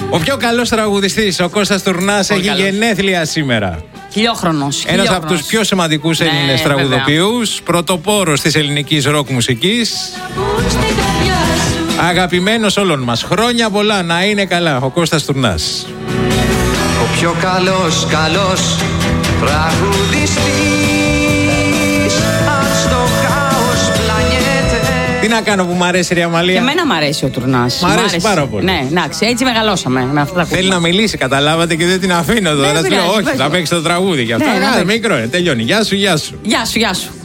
Ο πιο καλός τραγουδιστής, ο Κώστας Τουρνάς, έχει γενέθλια σήμερα. Χιλιόχρονος. Ένας από τους πιο σημαντικούς Έλληνες τραγουδοποιούς, πρωτοπόρος της ελληνικής ροκ μουσικής. Αγαπημένος όλων μας. Χρόνια πολλά, να είναι καλά. Ο Κώστας Τουρνάς. Ο πιο καλός τραγουδιστής, αν στο χάος πλανιέται. Τι να κάνω που μ' αρέσει η Αμαλία. Και εμένα μ' αρέσει ο Τουρνάς. Μ' αρέσει πάρα πολύ. Ναι, εντάξει, έτσι μεγαλώσαμε με αυτά τα Θέλει να μιλήσει, καταλάβατε, και δεν την αφήνω τώρα. Του λέω όχι, θα παίξει το τραγούδι και αυτά. Ναι, μικρό είναι, τελειώνει. Γεια σου, γεια σου. Γεια σου, γεια σου.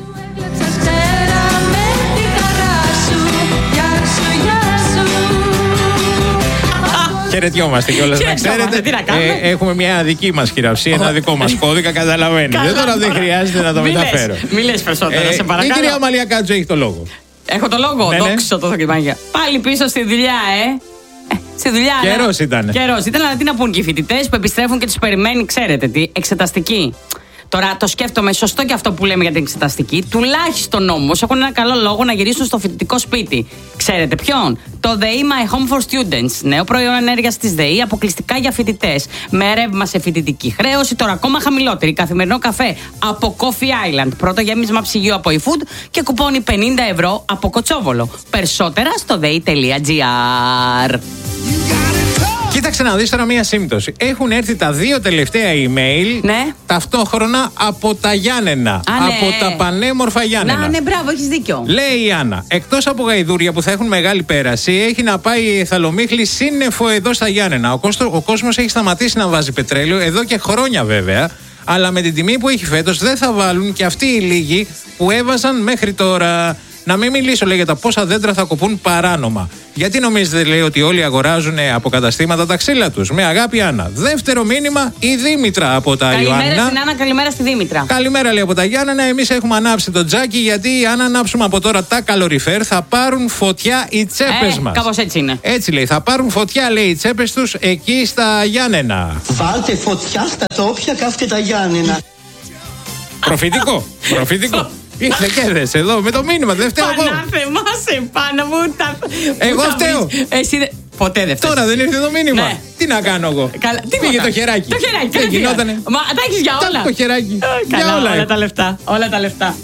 Χαιρετιόμαστε κιόλας, να ξέρετε. Έχουμε μια δική μας χειραψία, ένα δικό μας κώδικα, καταλαβαίνετε. Τώρα δεν χρειάζεται να το μεταφέρω. Μη λες περισσότερα, σε παρακαλώ. Η κυρία Αμαλία Κάτσο έχει το λόγο. Έχω το λόγο, δόξα τω Θεώ. Πάλι πίσω στη δουλειά, στη δουλειά. Καιρός ήταν, αλλά τι να πούν και οι φοιτητές που επιστρέφουν και τους περιμένει, ξέρετε τι, εξεταστική. Τώρα το σκέφτομαι, σωστό και αυτό που λέμε για την εξεταστική. Τουλάχιστον όμως έχουν ένα καλό λόγο να γυρίσουν στο φοιτητικό σπίτι. Ξέρετε ποιον? Το ΔΕΗ My Home for Students. Νέο προϊόν ενέργειας της ΔΕΗ αποκλειστικά για φοιτητές. Με ρεύμα σε φοιτητική χρέωση, τώρα ακόμα χαμηλότερη. Καθημερινό καφέ από Coffee Island. Πρώτο γέμισμα ψυγείου από eFood και κουπόνι 50 ευρώ από Κοτσόβολο. Περισσότερα στο dei.gr. Κοίταξε να δεις τώρα μία σύμπτωση. Έχουν έρθει τα 2 τελευταία email ταυτόχρονα από τα Γιάννενα. Από τα πανέμορφα Γιάννενα. Ναι, μπράβο, έχεις δίκιο. Λέει η Άννα, εκτός από γαϊδούρια που θα έχουν μεγάλη πέραση, έχει να πάει η Θαλομύχλη σύννεφο εδώ στα Γιάννενα. Ο κόσμος έχει σταματήσει να βάζει πετρέλαιο εδώ και χρόνια βέβαια. Αλλά με την τιμή που έχει φέτος δεν θα βάλουν και αυτοί οι λίγοι που έβαζαν μέχρι τώρα. Να μην μιλήσω, λέει, για τα πόσα δέντρα θα κοπούν παράνομα. Γιατί νομίζετε, λέει, ότι όλοι αγοράζουν από καταστήματα τα ξύλα τους? Με αγάπη, Άννα. Δεύτερο μήνυμα, η Δήμητρα από τα Ιωάννα. Καλημέρα στην Άννα, καλημέρα στη Δήμητρα. Καλημέρα, λέει, από τα Γιάννενα. Εμείς έχουμε ανάψει το τζάκι, γιατί αν ανάψουμε από τώρα τα καλοριφέρ θα πάρουν φωτιά οι τσέπες μας. Κάπως έτσι είναι. Έτσι, λέει, θα πάρουν φωτιά, λέει, οι τσέπες τους εκεί στα Γιάννενα. Βάλτε φωτιά στα τόπια, κάφτε τα Γιάννενα. Προφητικό. Ήρθε και έδες εδώ με το μήνυμα, δεν φταίω εγώ. Πανάθεμά σε πάνω μου τα. Εγώ φταίω. Εσύ ποτέ δεν φταίς. Τώρα δεν ήρθε το μήνυμα. Ναι. Τι να κάνω εγώ? Πήγε το χεράκι. Το χεράκι, δεν γινότανε. Μα τα έχεις για όλα. Το χεράκι. Καλά, όλα τα λεφτά. Όλα τα λεφτά.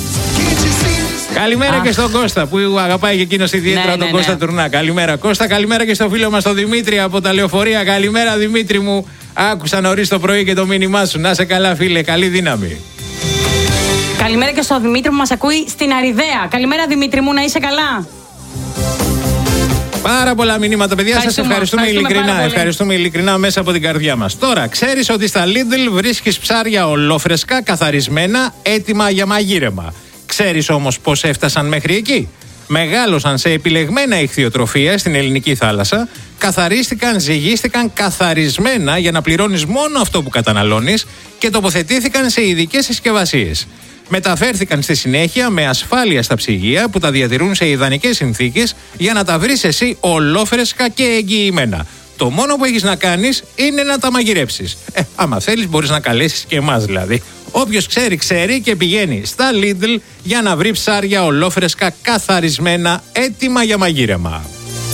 Καλημέρα και στον Κώστα που αγαπάει και εκείνος ιδιαίτερα τον Κώστα Τουρνά. Καλημέρα Κώστα, καλημέρα και στο φίλο μας τον Δημήτρη από τα Λεωφορεία. Καλημέρα Δημήτρη μου. Άκουσα νωρίς το πρωί και το μήνυμά σου. Να είσαι καλά, φίλε, καλή δύναμη. Καλημέρα και στο Δημήτρη που μας ακούει στην Αριδαία. Καλημέρα Δημήτρη μου, να είσαι καλά. Πάρα πολλά μηνύματα, παιδιά. Σας ευχαριστούμε ειλικρινά. Ευχαριστούμε ειλικρινά μέσα από την καρδιά μας. Τώρα, ξέρεις ότι στα Lidl βρίσκεις ψάρια ολόφρεσκα, καθαρισμένα, έτοιμα για μαγείρεμα. Ξέρεις όμως πώς έφτασαν μέχρι εκεί? Μεγάλωσαν σε επιλεγμένα ιχθυοτροφία στην ελληνική θάλασσα, καθαρίστηκαν, ζυγίστηκαν καθαρισμένα για να πληρώνεις μόνο αυτό που καταναλώνεις και τοποθετήθηκαν σε ειδικές συσκευασίες. Μεταφέρθηκαν στη συνέχεια με ασφάλεια στα ψυγεία που τα διατηρούν σε ιδανικές συνθήκες για να τα βρεις εσύ ολόφρεσκα και εγγυημένα. Το μόνο που έχεις να κάνεις είναι να τα μαγειρέψεις. Άμα θέλεις μπορείς να καλέσεις και εμάς δηλαδή. Όποιος ξέρει, ξέρει και πηγαίνει στα Lidl για να βρει ψάρια ολόφρεσκα καθαρισμένα έτοιμα για μαγείρεμα.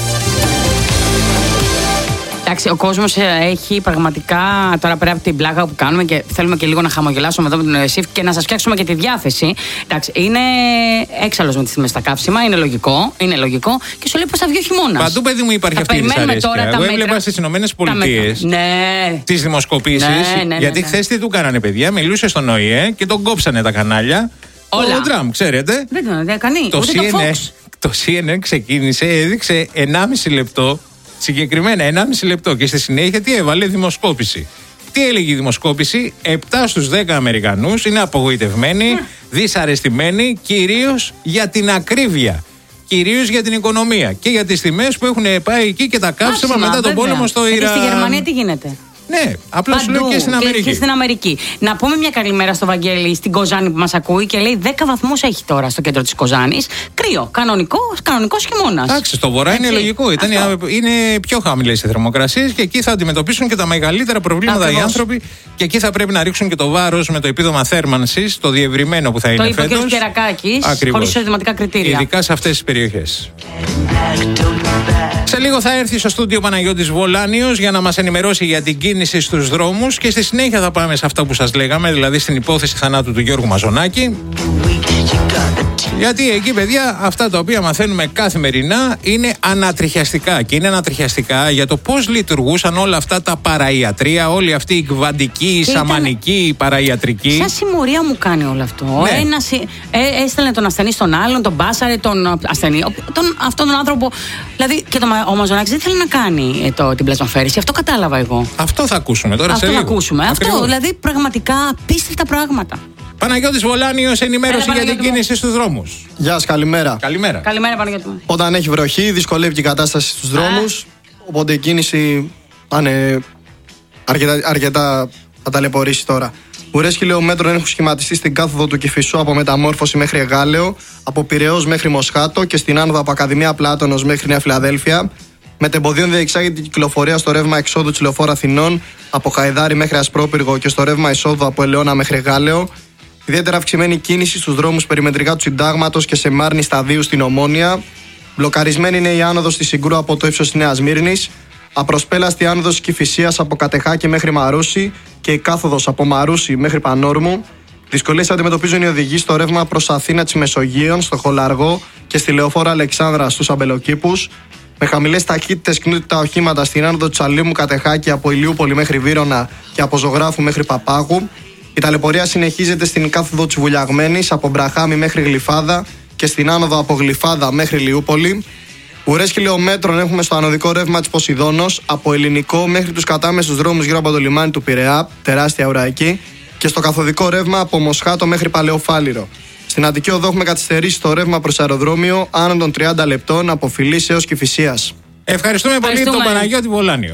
Εντάξει, ο κόσμος έχει πραγματικά τώρα πέρα από την πλάκα που κάνουμε και θέλουμε και λίγο να χαμογελάσουμε εδώ με την ΕΣΥΦ και να σας φτιάξουμε και τη διάθεση. Εντάξει, είναι έξαλλος με τις τιμές στα καύσιμα, είναι λογικό και σου λέει πως θα βγει ο χειμώνας. Παντού, παιδί μου, υπάρχει αυτή η δυσαρέσκεια. Εγώ έβλεπα στις Ηνωμένες Πολιτείες τις δημοσκοπήσεις. Γιατί χθες τι του κάνανε, παιδιά? Μιλούσε στον ΟΗΕ και τον κόψανε τα κανάλια. Όλα. Ο Τραμπ, ξέρετε. Δεν τον έκανε. Το CNN ξεκίνησε, έδειξε 1,5 λεπτό. Συγκεκριμένα 1,5 λεπτό και στη συνέχεια τι έβαλε? Δημοσκόπηση. Τι έλεγε η δημοσκόπηση? 7 στους 10 Αμερικανούς είναι απογοητευμένοι, δυσαρεστημένοι, κυρίως για την ακρίβεια, κυρίως για την οικονομία και για τις τιμές που έχουν πάει εκεί και τα καύσιμα μετά τον πόλεμο στο Ιράν. Και στη Γερμανία τι γίνεται? Ναι, απλώς σου λέω και στην Αμερική. Και στην Αμερική. Να πούμε μια καλημέρα στο Βαγγέλη στην Κοζάνη που μας ακούει και λέει 10 βαθμούς έχει τώρα στο κέντρο της Κοζάνης. Κρύο. Κανονικός χειμώνας. Εντάξει, στο βορρά είναι λογικό. Είναι πιο χαμηλές οι θερμοκρασίες και εκεί θα αντιμετωπίσουν και τα μεγαλύτερα προβλήματα οι άνθρωποι και εκεί θα πρέπει να ρίξουν και το βάρος με το επίδομα θέρμανσης, το διευρυμένο που θα είναι φέτος. Το είπε ο κ. Κερακάκης, χωρίς ερωτηματικά κριτήρια. Ειδικά σε αυτές τις περιοχές. Σε λίγο θα έρθει στο στούντιο Παναγιώτης Βολάνιος για να μας ενημερώσει για την κίνηση στους δρόμους και στη συνέχεια θα πάμε σε αυτά που σας λέγαμε, δηλαδή στην υπόθεση θανάτου του Γιώργου Μαζονάκη. Γιατί εκεί, παιδιά, αυτά τα οποία μαθαίνουμε καθημερινά είναι ανατριχιαστικά. Και είναι ανατριχιαστικά για το πώς λειτουργούσαν όλα αυτά τα παραϊατρία, όλη αυτή η κβαντική, η σαμανική, η παραϊατρική. Σαν συμμορία μου κάνει όλο αυτό. Ναι. Ένας έστελνε τον ασθενή στον άλλον, τον μπάσαρε τον ασθενή. Αυτόν τον άνθρωπο. Δηλαδή και ο Μαζονάκης δεν θέλει να κάνει την πλασμαφέρηση. Αυτό κατάλαβα εγώ. Αυτό θα ακούσουμε τώρα αυτό σε λίγο. Αυτό θα ακούσουμε. Αυτό, δηλαδή πραγματικά απίστευτα πράγματα. Παναγιώτης Βολάνιος, ενημέρωση για την κίνηση στους δρόμους. Γεια σας, καλημέρα. Καλημέρα. Καλημέρα, Παναγιώτη μου. Όταν έχει βροχή, δυσκολεύει και η κατάσταση στους δρόμους. Οπότε η κίνηση πάνε αρκετά θα ταλαιπωρήσει τώρα. Ουρές χιλιόμετρων έχουν σχηματιστεί στην κάθοδο του Κηφισού από Μεταμόρφωση μέχρι Εγάλεο, από Πειραιώς μέχρι Μοσχάτο και στην άνοδο από Ακαδημία Πλάτωνος μέχρι Νέα Φιλαδέλφια. Μετεμποδίων διεξάγεται η κυκλοφορία στο ρεύμα εξόδου της Λεωφόρου Αθηνών από Χαϊδάρι μέχρι Ασπρόπυργο και στο ρεύμα εισόδου από Ελαιώνα μέχρι Εγάλεο. Ιδιαίτερα αυξημένη κίνηση στους δρόμους περιμετρικά του Συντάγματος και σε Μάρνη Σταδίου στην Ομόνια. Μπλοκαρισμένη είναι η άνοδος της Συγκρού από το ύψος της Νέας Μύρνης. Απροσπέλαστη άνοδος της Κηφισίας από Κατεχάκη μέχρι Μαρούσι και η κάθοδος από Μαρούσι μέχρι Πανόρμου. Δυσκολίες αντιμετωπίζουν οι οδηγοί στο ρεύμα προς Αθήνα της Μεσογείων, στο Χολαργό και στη Λεωφόρο Αλεξάνδρα στους Αμπελοκήπους. Με χαμηλές ταχύτητες κινούνται τα οχήματα στην άνοδο του Αλήμου Κατεχάκη από Ηλιούπολη μέχρι Βύρωνα και από Ζωγράφου μέχρι Παπάγου. Η ταλαιπωρία συνεχίζεται στην κάθοδο της Βουλιαγμένης από Μπραχάμι μέχρι Γλυφάδα και στην άνοδο από Γλυφάδα μέχρι Λιούπολη. Ουρές χιλιόμετρων έχουμε στο ανωδικό ρεύμα της Ποσειδώνος από Ελληνικό μέχρι τους κατάμεσους δρόμους γύρω από το λιμάνι του Πειραιά, τεράστια ουρά εκεί, και στο καθοδικό ρεύμα από Μοσχάτο μέχρι Παλαιοφάλιρο. Στην Αττική Οδό έχουμε καθυστερήσει το ρεύμα προς αεροδρόμιο άνω των 30 λεπτών από Φιλής έως Κηφισίας. Ευχαριστούμε πολύ τον Παναγιώτη Βολάνιο.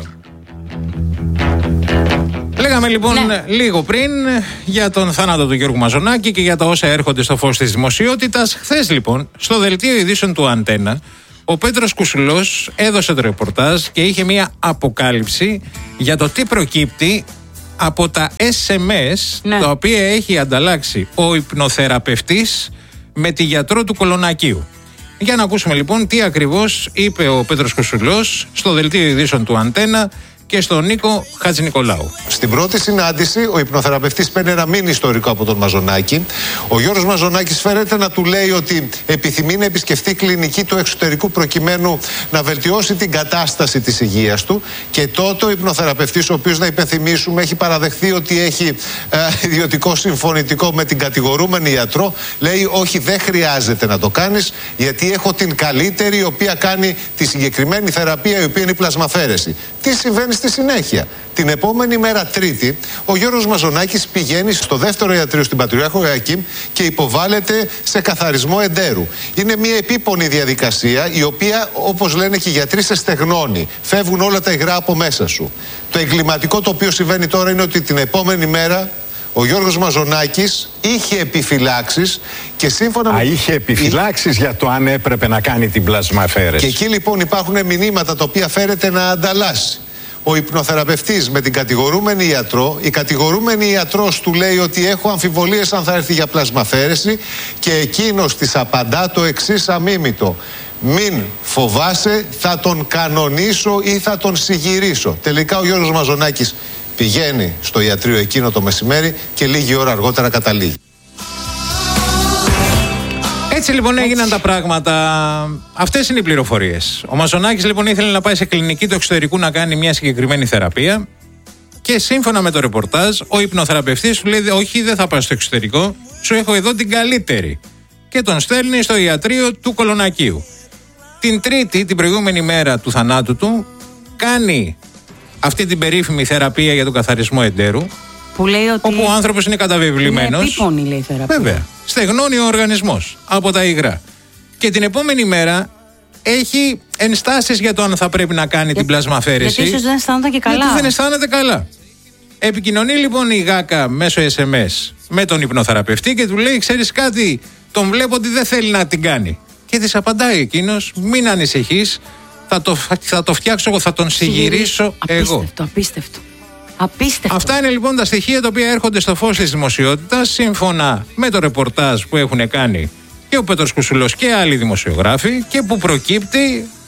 Λέγαμε λοιπόν λίγο πριν για τον θάνατο του Γιώργου Μαζονάκη και για τα όσα έρχονται στο φως της δημοσιότητας. Χθες λοιπόν, στο δελτίο ειδήσεων του Αντένα, ο Πέτρος Κουσουλός έδωσε το ρεπορτάζ και είχε μια αποκάλυψη για το τι προκύπτει από τα SMS τα οποία έχει ανταλλάξει ο υπνοθεραπευτής με τη γιατρό του Κολονακίου. Για να ακούσουμε λοιπόν τι ακριβώς είπε ο Πέτρος Κουσουλός στο δελτίο ειδήσεων του Αντένα και στον Νίκο Χατζηνικολάου. Στην πρώτη συνάντηση, ο υπνοθεραπευτής παίρνει ένα μήνυ ιστορικό από τον Μαζονάκη. Ο Γιώργος Μαζονάκης φέρεται να του λέει ότι επιθυμεί να επισκεφτεί κλινική του εξωτερικού προκειμένου να βελτιώσει την κατάσταση της υγείας του. Και τότε ο υπνοθεραπευτής, ο οποίος, να υπενθυμίσουμε, έχει παραδεχθεί ότι έχει ιδιωτικό συμφωνητικό με την κατηγορούμενη ιατρό, λέει: όχι, δεν χρειάζεται να το κάνεις, γιατί έχω την καλύτερη, η οποία κάνει τη συγκεκριμένη θεραπεία, η οποία είναι η πλασμαφέρεση. Τι συμβαίνει στη συνέχεια? Την επόμενη μέρα, Τρίτη, ο Γιώργος Μαζονάκης πηγαίνει στο δεύτερο ιατρείο στην Πατριάρχο Ιωακήμ και υποβάλλεται σε καθαρισμό εντέρου. Είναι μια επίπονη διαδικασία, η οποία, όπως λένε και οι γιατροί, σε στεγνώνει. Φεύγουν όλα τα υγρά από μέσα σου. Το εγκληματικό το οποίο συμβαίνει τώρα είναι ότι την επόμενη μέρα ο Γιώργος Μαζονάκης είχε επιφυλάξεις και σύμφωνα είχε επιφυλάξεις για το αν έπρεπε να κάνει την πλασμαφέρεση. Και εκεί λοιπόν υπάρχουν μηνύματα τα οποία φέρεται να ανταλλάσσει ο υπνοθεραπευτής με την κατηγορούμενη ιατρό. Η κατηγορούμενη ιατρός του λέει ότι έχω αμφιβολίες αν θα έρθει για πλασμαφέρεση και εκείνος της απαντά το εξής αμίμητο: μην φοβάσαι, θα τον κανονίσω ή θα τον συγυρίσω. Τελικά ο Γιώργος Μαζονάκης πηγαίνει στο ιατρείο εκείνο το μεσημέρι και λίγη ώρα αργότερα καταλήγει. Έτσι λοιπόν έγιναν τα πράγματα. Αυτές είναι οι πληροφορίες. Ο Μαζονάκης λοιπόν ήθελε να πάει σε κλινική του εξωτερικού να κάνει μια συγκεκριμένη θεραπεία και σύμφωνα με το ρεπορτάζ ο υπνοθεραπευτής του λέει: όχι, δεν θα πάω στο εξωτερικό, σου έχω εδώ την καλύτερη. Και τον στέλνει στο ιατρείο του Κολονακίου. Την Τρίτη, την προηγούμενη μέρα του θανάτου του, κάνει αυτή την περίφημη θεραπεία για τον καθαρισμό εντέρου. Που λέει ότι όπου ο άνθρωπος είναι καταβεβλημένος. Είναι επίπονη, λέει, θεραπεία. Βέβαια. Στεγνώνει ο οργανισμός από τα υγρά. Και την επόμενη μέρα έχει ενστάσεις για το αν θα πρέπει να κάνει την πλασμαφέρεση. Γιατί ίσως δεν αισθάνεται και καλά. Γιατί δεν αισθάνεται καλά. Επικοινωνεί λοιπόν η Γάκα μέσω SMS με τον υπνοθεραπευτή και του λέει: ξέρεις κάτι, τον βλέπω ότι δεν θέλει να την κάνει. Και της απαντάει εκείνος: μην ανησυχείς, θα το φτιάξω εγώ, θα τον συγυρίσω εγώ. Απίστευτο. Αυτά είναι λοιπόν τα στοιχεία τα οποία έρχονται στο φως της δημοσιότητας σύμφωνα με το ρεπορτάζ που έχουν κάνει και ο Πέτρος Κουσουλός και άλλοι δημοσιογράφοι και που προκύπτει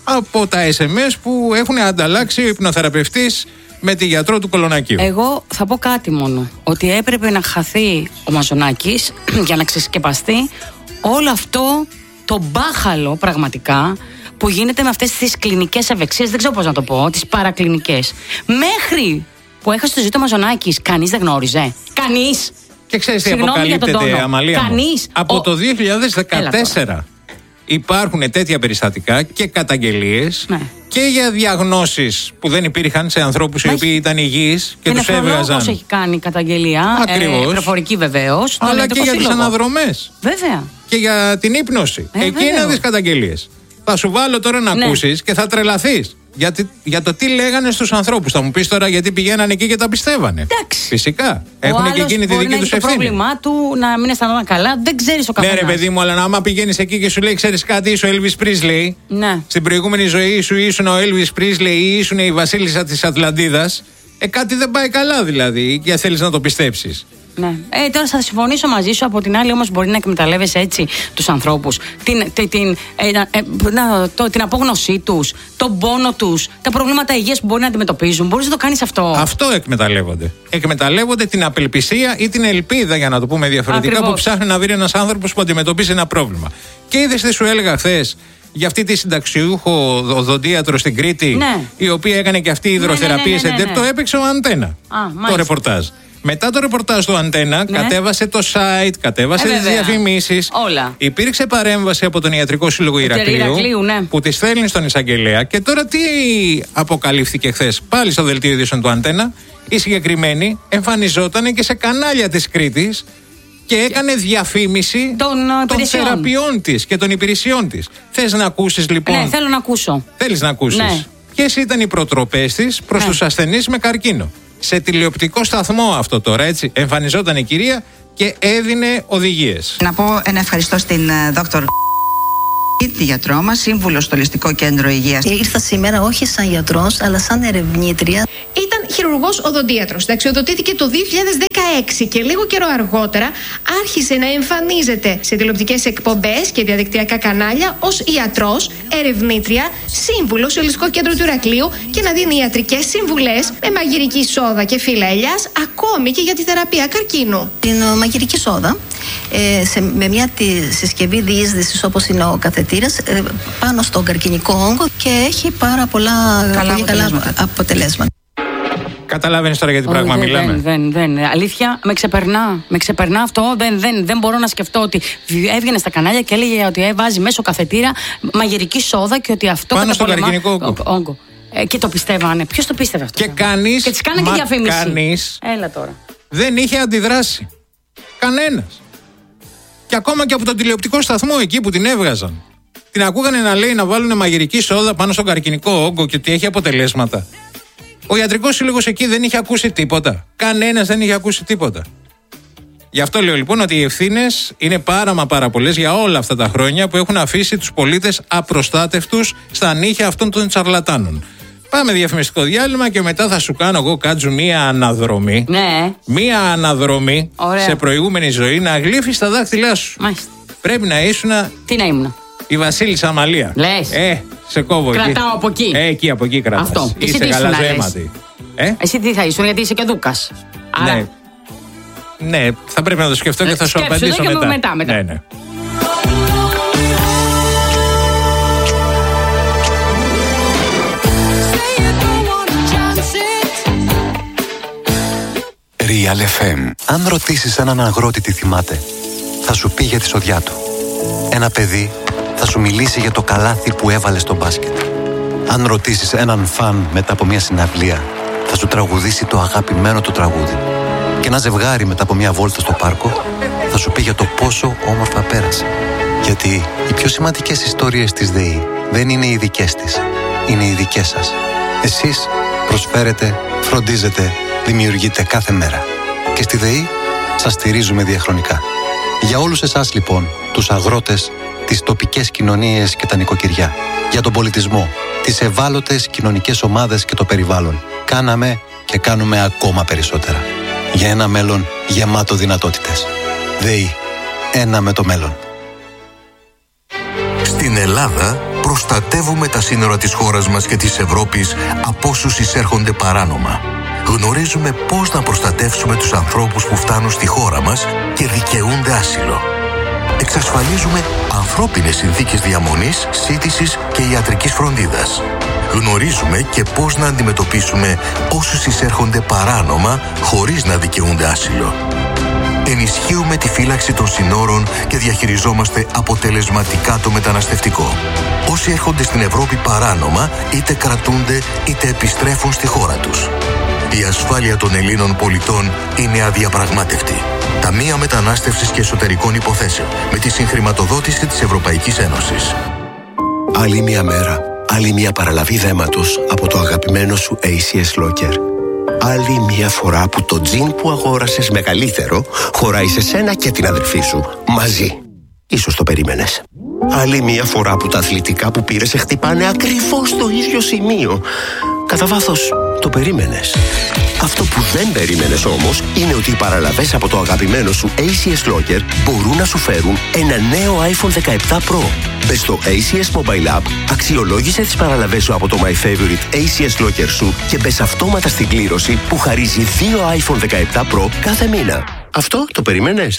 από τα SMS που έχουν ανταλλάξει ο υπνοθεραπευτής με τη γιατρό του Κολονακίου. Εγώ θα πω κάτι μόνο. Ότι έπρεπε να χαθεί ο Μαζονάκης για να ξεσκεπαστεί όλο αυτό το μπάχαλο πραγματικά που γίνεται με αυτές τις κλινικές ευεξίες. Δεν ξέρω πώς να το πω, τις παρακλινικές. Μέχρι που έχασε το ζωή του Μαζονάκης, κανείς δεν γνώριζε. Κανείς. Και ξέρεις τι αποκαλύπτεται, Αμαλία μου? Κανείς. Από το 2014 υπάρχουν τέτοια περιστατικά και καταγγελίες, ναι, και για διαγνώσεις που δεν υπήρχαν σε ανθρώπους οι οποίοι ήταν υγιείς και τους έβγαζαν. Έχει κάνει καταγγελία. Ακριβώς. Προφορική βεβαίως. Αλλά και για τις αναδρομές. Βέβαια. Και για την ύπνωση. Εκεί είναι τις καταγγελίες. Θα σου βάλω τώρα να ακούσεις και θα τρελαθείς. Για το τι λέγανε στους ανθρώπους. Θα μου πεις τώρα γιατί πηγαίνανε εκεί και τα πιστεύανε. Εντάξει. Φυσικά. Έχουν και εκείνη τη δική τους ευθύνη. Το πρόβλημά του να μην αισθανόταν καλά, δεν ξέρεις ο καθένας. Ναι, ρε παιδί μου, αλλά άμα πηγαίνεις εκεί και σου λέει, ξέρεις κάτι, είσαι ο Elvis Presley. Ναι. Στην προηγούμενη ζωή σου ήσουν ο Elvis Presley ή ήσουν η βασίλισσα της Ατλαντίδας. Κάτι δεν πάει καλά δηλαδή και θέλεις να το πιστέψεις. Ναι. Τώρα θα συμφωνήσω μαζί σου. Από την άλλη, όμως, μπορεί να εκμεταλλεύεσαι έτσι τους ανθρώπους. Την απόγνωσή τους, τον πόνο τους, τα προβλήματα υγείας που μπορεί να αντιμετωπίζουν. Μπορείς να το κάνεις αυτό. Αυτό εκμεταλλεύονται. Εκμεταλλεύονται την απελπισία ή την ελπίδα, για να το πούμε διαφορετικά, ακριβώς, που ψάχνει να βρει ένας άνθρωπος που αντιμετωπίζει ένα πρόβλημα. Και είδες τι σου έλεγα χθες για αυτή τη συνταξιούχο οδοντίατρο στην Κρήτη, ναι, η οποία έκανε και αυτή υδροθεραπείες εντέπ. Το έπαιξε ο Αντένα. Το ρεπορτάζ. Μετά το ρεπορτάζ του Αντένα, ναι, κατέβασε το site, κατέβασε τις διαφημίσεις. Όλα. Υπήρξε παρέμβαση από τον Ιατρικό Σύλλογο Ηρακλείου, ναι, που τη στέλνει στον εισαγγελέα. Και τώρα τι αποκαλύφθηκε χθες? Πάλι στο δελτίο ειδήσεων του Αντένα, η συγκεκριμένη εμφανιζόταν και σε κανάλια της Κρήτης και έκανε διαφήμιση των θεραπείων της και των υπηρεσιών της. Θες να ακούσεις λοιπόν? Ναι, θέλω να ακούσω. Θέλεις να ακούσεις? Ναι. Ποιες ήταν οι προτροπές της προς τους ασθενείς με καρκίνο? Σε τηλεοπτικό σταθμό αυτό τώρα, έτσι. Εμφανιζόταν η κυρία και έδινε οδηγίες. Να πω ένα ευχαριστώ στην Δόκτωρ τη γιατρό μας, σύμβουλο στο Ολιστικό Κέντρο Υγείας. Ήρθα σήμερα όχι σαν γιατρός, αλλά σαν ερευνήτρια. Ήταν χειρουργός οδοντίατρος. Συνταξιοδοτήθηκε το 2016 και λίγο καιρό αργότερα άρχισε να εμφανίζεται σε τηλεοπτικές εκπομπές και διαδικτυακά κανάλια ως ιατρός, ερευνήτρια, σύμβουλος στο Ολιστικό Κέντρο του Ηρακλείου και να δίνει ιατρικές συμβουλές με μαγειρική σόδα και φύλλα ελιάς, ακόμη και για τη θεραπεία καρκίνου. Την μαγειρική σόδα, με μια συσκευή διείσδυσης όπως είναι ο καθετήρας, πάνω στον καρκινικό όγκο και έχει πάρα πολλά πολύ καλά αποτελέσματα. Καταλάβαινες τώρα για τι πράγμα μιλάμε? Δεν. Αλήθεια, με ξεπερνά αυτό. Δεν μπορώ να σκεφτώ ότι έβγαινε στα κανάλια και έλεγε ότι βάζει μέσω καθετήρα μαγειρική σόδα και ότι αυτό πάνω στον καρκινικό όγκο. Και το πιστεύανε. Ποιος το πίστευε αυτό? Και κανείς. Και τις κάνανε και διαφήμιση. Κανείς. Έλα τώρα. Δεν είχε αντιδράσει. Κανένας. Και ακόμα και από τον τηλεοπτικό σταθμό εκεί που την έβγαζαν, την ακούγανε να λέει να βάλουν μαγειρική σόδα πάνω στον καρκινικό όγκο και ότι έχει αποτελέσματα. Ο Ιατρικός Σύλλογος εκεί δεν είχε ακούσει τίποτα. Κανένας δεν είχε ακούσει τίποτα. Γι' αυτό λέω λοιπόν ότι οι ευθύνες είναι πάρα πολλές για όλα αυτά τα χρόνια που έχουν αφήσει τους πολίτες απροστάτευτους στα νύχια αυτών των τσαρλατάνων. Πάμε διαφημιστικό διάλειμμα και μετά θα σου κάνω εγώ, Κάτζου, μία αναδρομή. Ναι. Μία αναδρομή. Ωραία. Σε προηγούμενη ζωή να γλύφεις τα δάχτυλά σου. Μάλιστα. Πρέπει να ήσουν. Τι να ήμουν? Η Βασίλισσα Αμαλία. Λες. Σε κόβω. Κρατάω από εκεί. Εκεί από εκεί κρατάς. Αυτό. Είσαι γαλαζέματη. Εσύ τι θα ήσουν, γιατί είσαι και Δούκας. Άρα... Ναι, θα πρέπει να το σκεφτώ και θα σου απαντήσω μετά. Ναι. Real FM. Αν ρωτήσεις έναν αγρότη τι θυμάται, θα σου πει για τη σοδιά του. Ένα παιδί θα σου μιλήσει για το καλάθι που έβαλε στο μπάσκετ. Αν ρωτήσεις έναν φαν μετά από μια συναυλία, θα σου τραγουδήσει το αγαπημένο του τραγούδι. Και ένα ζευγάρι μετά από μια βόλτα στο πάρκο θα σου πει για το πόσο όμορφα πέρασε. Γιατί οι πιο σημαντικές ιστορίες της ΔΕΗ δεν είναι οι δικές της, είναι οι δικές σας. Εσείς προσφέρετε, φροντίζετε, δημιουργείτε κάθε μέρα. Και στη ΔΕΗ σας στηρίζουμε διαχρονικά. Για όλους εσάς λοιπόν, τους αγρότες, τις τοπικές κοινωνίες και τα νοικοκυριά, για τον πολιτισμό, τις ευάλωτες κοινωνικές ομάδες και το περιβάλλον, κάναμε και κάνουμε ακόμα περισσότερα. Για ένα μέλλον γεμάτο δυνατότητες. ΔΕΗ. Ένα με το μέλλον. Στην Ελλάδα Προστατεύουμε τα σύνορα της χώρας μας και της Ευρώπης από όσους εισέρχονται παράνομα. Γνωρίζουμε πώς να προστατεύσουμε τους ανθρώπους που φτάνουν στη χώρα μας και δικαιούνται άσυλο. Εξασφαλίζουμε ανθρώπινες συνθήκες διαμονής, σύντησης και ιατρικής φροντίδας. Γνωρίζουμε και πώς να αντιμετωπίσουμε όσους εισέρχονται παράνομα χωρίς να δικαιούνται άσυλο. Ενισχύουμε τη φύλαξη των συνόρων και διαχειριζόμαστε αποτελεσματικά το μεταναστευτικό. Όσοι έρχονται στην Ευρώπη παράνομα, είτε κρατούνται είτε επιστρέφουν στη χώρα τους. Η ασφάλεια των Ελλήνων πολιτών είναι αδιαπραγμάτευτη. Ταμεία Μετανάστευσης και Εσωτερικών Υποθέσεων, με τη συγχρηματοδότηση της Ευρωπαϊκής Ένωσης. Άλλη μια μέρα, άλλη μια παραλαβή δέματος από το αγαπημένο σου ACS Locker. Άλλη μια φορά που το τζιν που αγόρασες μεγαλύτερο χωράει σε σένα και την αδερφή σου μαζί. Ίσως το περίμενες. Άλλη μια φορά που τα αθλητικά που πήρες σε χτυπάνε ακριβώς στο ίδιο σημείο. Κατά βάθος το περίμενες. Αυτό που δεν περίμενες όμως είναι ότι οι παραλαβές από το αγαπημένο σου ACS Locker μπορούν να σου φέρουν ένα νέο iPhone 17 Pro. Μπες στο ACS Mobile App, αξιολόγησε τις παραλαβές σου από το My Favorite ACS Locker σου και μπες αυτόματα στην κλήρωση που χαρίζει 2 iPhone 17 Pro κάθε μήνα. Αυτό το περίμενες?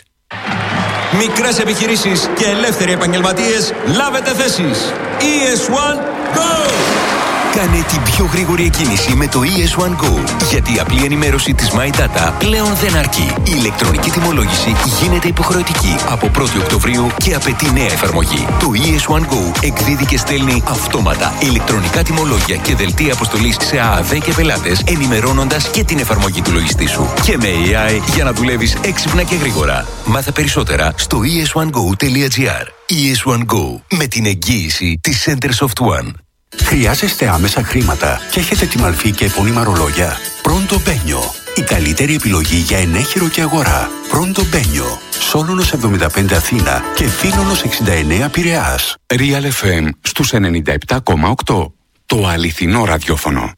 Μικρές επιχειρήσεις και ελεύθεροι επαγγελματίες, λάβετε θέσεις. ES1 Go! Κάνε την πιο γρήγορη εκκίνηση με το ES1 Go. Γιατί η απλή ενημέρωση της My Data πλέον δεν αρκεί. Η ηλεκτρονική τιμολόγηση γίνεται υποχρεωτική από 1η Οκτωβρίου και απαιτεί νέα εφαρμογή. Το ES1 Go εκδίδει και στέλνει αυτόματα ηλεκτρονικά τιμολόγια και δελτία αποστολής σε ΑΑΔ και πελάτες, ενημερώνοντας και την εφαρμογή του λογιστή σου. Και με AI για να δουλεύεις έξυπνα και γρήγορα. Μάθε περισσότερα στο es1go.gr. ES1 Go, με την εγγύηση της Centersoft One. Χρειάζεστε άμεσα χρήματα και έχετε τη μαλφή και επώνυμα ρολόγια? Pronto Bagno. Η καλύτερη επιλογή για ενέχειρο και αγορά. Pronto Bagno. Σόλωνος 75 Αθήνα και Φίλωνος 69 Πειραιάς. Real FM στους 97,8. Το αληθινό ραδιόφωνο.